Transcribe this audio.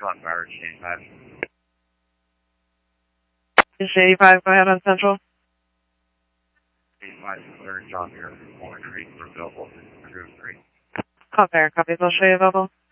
on fire, 85. Is 85, go ahead on Central. 85 clear, John here, Walnut Creek, we're available, 3. Call fire, copy, I'll show you available.